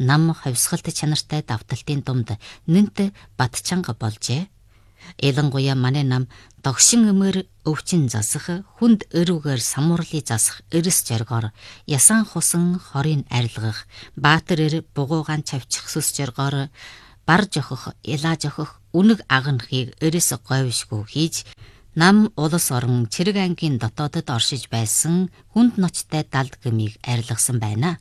нам хавьсгалт чанартай давталтын думд нэнт батчанга болжээ. Ялангуяа манай нам догшин өмөр өвчин засах, хүнд өрүүгээр самуурлыг засах эрс жаргоор ясан хусан хорийн арилгах, баатар эр бугуугаан чавчих сүс жаргоор бар жохох, илаа жохох үнэг агнахыг эрс говьшгүй хийж нам улс орон Цэрэг ангийн дотоодод оршиж байсан хүнд ноцтой далд гмийг арилгасан байна.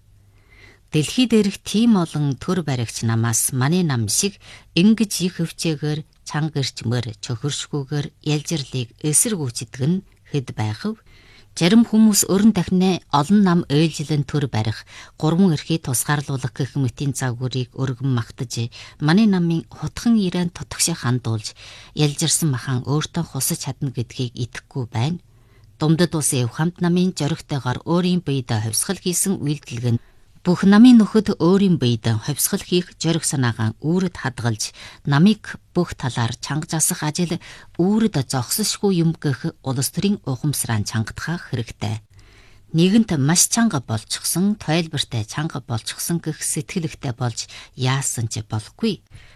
Дэлхий дээрх тийм олон төр баригч намаас манай нам шиг ингэж их хөвчөөгөр чангэрчмөр чөхөршгүйгээр ялжирлыг эсэргүүцдэг нь хэд байхав. Зарим хүмүүс өрн дахны олон нам ээлжилэн төр барих, гурван эрхий тусгаарлуулах гэх мэтийн загварыг өргөн магтаж, манай намын хутхан ирээн тотгошоо хандуулж, ялжирсан махан өөртөө хусаж чадна гэдгийг итгэхгүй байна. Думдад улсын Евхамт намын зоригтойгоор өөрийн биедээ хавьсгал хийсэн үйлдэлг нь бүх намын нөхөд өөрийн биедээ хавьсгал хийх зориг санаагаа үүрэд хадгалж, намыг бүх талаар чанга засах ажил үүрэд зогсошгүй юм гэх улс төрийн ухамсараа чангадах хэрэгтэй. Нэгэнт маш чанга болчихсон, тойлбортой чанга болчихсон гэх сэтгэлэгтэй болж яасан ч болохгүй.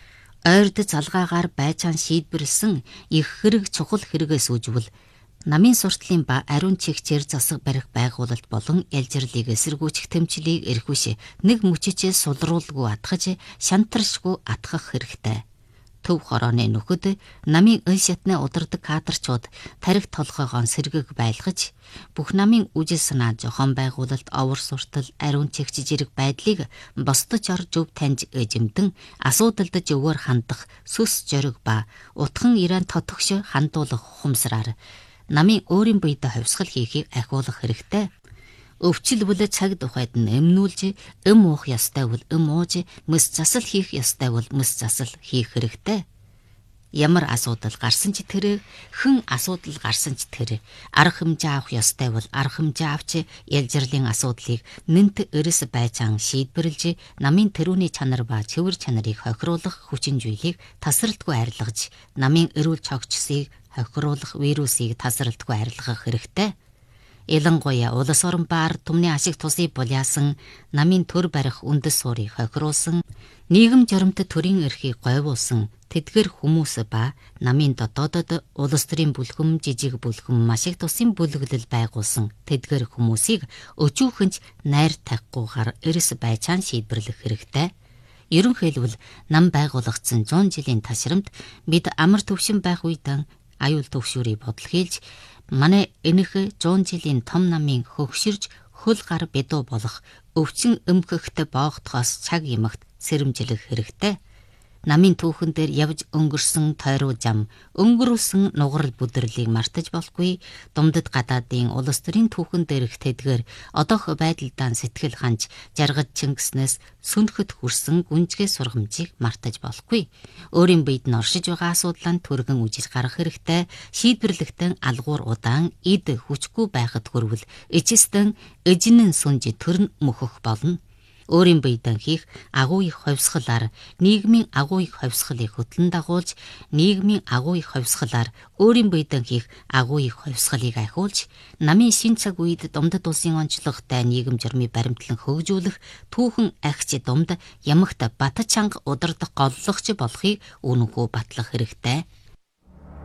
Ойрд залгаагаар байцаан шийдвэрлсэн их хэрэг чухал хэрэгээс үжвэл намын суртлын ба ариун чигчээр засаг барих байгуулалт болон ялжирлыг эсэргүүцэх тэмцлийг эрхвэш нэг мөчөчөө сулруулгүй атгаж шантаршгүй атгах хэрэгтэй. Төв хорооны нөхөд намын өн шатны удирдаг кадрчууд тарих толгойгоо сэргэг байлгаж бүх намын үжил санаа зохион байгуулалт овор суртал ариун чигч зэрэг байдлыг босдож орж өв таньж эжимдэн асуудалд өвөр хандах сүс зориг ба утхан ирээн тотгошоо хандуулах ухамсараар намын өөрийн биедээ хавьсгал хийхийг ахиулах хэрэгтэй. Өвчлөвөл цаг тухайд нь эмнүүлж, уух ёстой бол ууж, мэс засал хийх ёстой бол мэс засал хийх хэрэгтэй. Ямар асуудал гарсан ч тэр, хэн асуудал гарсан ч тэр, арга хэмжээ авах ёстой бол арга хэмжээ авч, ялжирлын асуудлыг нэнт эрс байцаан шийдвэрлж, намын тэрүүний чанар ба цэвэр чанарыг хохируулах хүчин зүйлийг тасралтгүй арилгаж, намын эрүүл цогцсыг хохируулах вирусыг тасралтгүй арилгах хэрэгтэй. Ялангуяа улс орон ба ард түмний ашиг тусыг буляасан, намын төр барих үндэс суурийг хохируулсан, нийгэм жоромт төрийн эрхийг говьуулсан тэдгэр хүмүүс ба намын дотоодод улс төрийн бүлхэм, жижиг бүлхэм маш их тусын бүлэглэл байгуулсан тэдгэр хүмүүсийг өчүүхэнч найр тавихгүйгээр эрс байцаан шийдвэрлэх хэрэгтэй. Ерөнхийдөө нам байгуулагдсан 100 жилийн ташрамд бид амар төвшин байх үед аюул төвшүүрийг бодол хийлж, манай энэх 100 жилийн том намын хөгширж хөл гар бедуу болох өвчин өмхөхтэй боогдохоос цаг ямагт сэрэмжлэх хэрэгтэй. Намын түүхэн дээр явж өнгөрсөн тойруу зам, өнгөрүүлсэн нугарал бүдэрлийг мартаж болохгүй. Думдад гадаадын улс төрийн түүхэн дээрх тэдгээр одоох байдалдаа сэтгэл ханж, жаргаж чингэснээс сүнхэт хүрсэн гүнжгээ сургамжийг мартаж болохгүй. Өөрийн биед нь оршиж байгаа асуудлаа түргэн үжиж гарах хэрэгтэй. Шийдвэрлэхдээ алгуур удаан, эд хүчгүй байхад хүрвэл эцэстэн эжинэн сүнж төрн мөхөх болно. Өөрийн биедээ хийх агуу их ховсгалаар нийгмийн агуу их ховсгалыг хөтлөн дагуулж, нийгмийн агуу их ховсгалаар өөрийн биедээ хийх агуу их ховсгалыг ахиулж, намын шин цаг үед Думдад улсын онцлогтой нийгэм журмыг баримтлан хөгжүүлэх түүхэн агч думд ямагт бата чанга удирдах голлогч болохыг үнэнгүй батлах хэрэгтэй.